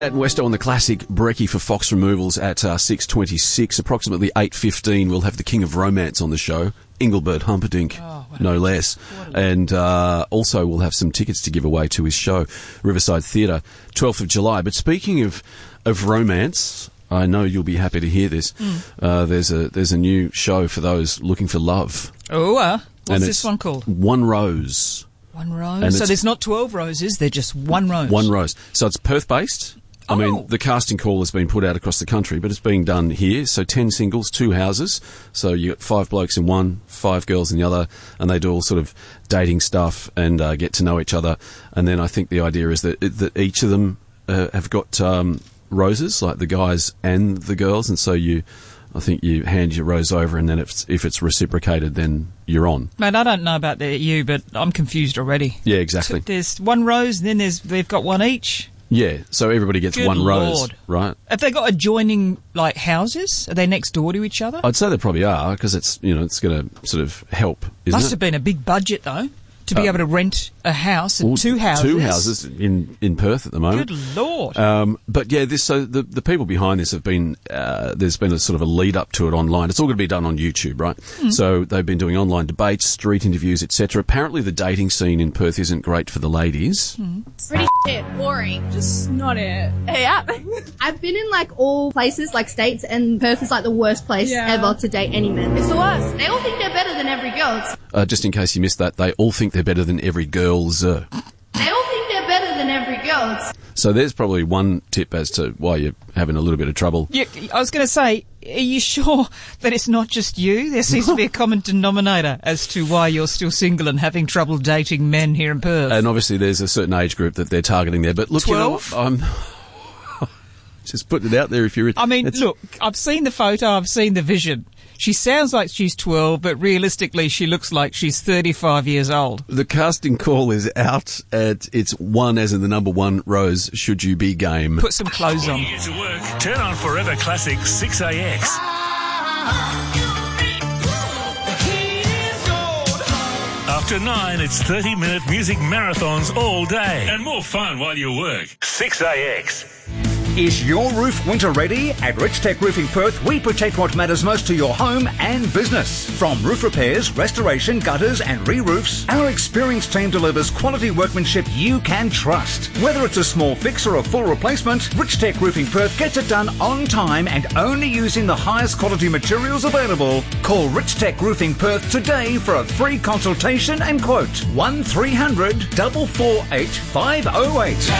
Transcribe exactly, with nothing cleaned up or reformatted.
At Westo on the classic brekkie for Fox Removals at uh, six twenty-six, approximately eight fifteen, we'll have the King of Romance on the show, Engelbert Humperdinck, oh, no less. And uh, also we'll have some tickets to give away to his show, Riverside Theatre, twelfth of July. But speaking of, of romance, I know you'll be happy to hear this. Mm. Uh, there's a there's a new show for those looking for love. Oh, uh, what's this one called? One Rose. One Rose? So there's not twelve roses, they're just one rose? One rose. So it's Perth-based. I mean, oh. the casting call has been put out across the country, but it's being done here. So ten singles, two houses. So you got five blokes in one, five girls in the other, and they do all sort of dating stuff and uh, get to know each other. And then I think the idea is that that each of them uh, have got um, roses, like the guys and the girls, and so you, I think you hand your rose over, and then if it's, if it's reciprocated, then you're on. Mate, I don't know about the, you, but I'm confused already. Yeah, exactly. So there's one rose, and then there's they've got one each. Yeah, so everybody gets Good one Lord. rose, right? Have they got adjoining, like, houses? Are they next door to each other? I'd say they probably are, because it's, you know, it's going to sort of help, isn't Must it? have been a big budget, though, to be uh, able to rent a house and well, two houses. Two houses in, in Perth at the moment. Good Lord. Um, but, yeah, this so the, the people behind this have been, uh, there's been a sort of a lead-up to it online. It's all going to be done on YouTube, right? Mm. So they've been doing online debates, street interviews, et cetera. Apparently the dating scene in Perth isn't great for the ladies. Mm. Pretty shit, boring. Just not it. Yeah. I've been in, like, all places, like, states, and Perth is, like, the worst place yeah. ever to date any men. It's the worst. They all think they're better than every girl. Uh, just in case you missed that, they all think they're better than every girl's. Uh. They all think they're better than every girl's. So there's probably one tip as to why you're having a little bit of trouble. Yeah, I was going to say, are you sure that it's not just you? There seems to be a common denominator as to why you're still single and having trouble dating men here in Perth. And obviously there's a certain age group that they're targeting there. But look, twelve? You know, I'm just putting it out there if you're... I mean, look, I've seen the photo, I've seen the vision. She sounds like she's twelve, but realistically she looks like she's thirty-five years old. The casting call is out at it's one as in the number one rose, should you be game. Put some clothes on. When you get to work, turn on Forever Classic six A X. After nine, it's thirty-minute music marathons all day. And more fun while you work. six A X. Is your roof winter ready? At Rich Tech Roofing Perth, we protect what matters most to your home and business. From roof repairs, restoration, gutters and re-roofs, our experienced team delivers quality workmanship you can trust. Whether it's a small fix or a full replacement, Rich Tech Roofing Perth gets it done on time and only using the highest quality materials available. Call Rich Tech Roofing Perth today for a free consultation and quote. one three hundred, four four eight, five oh eight.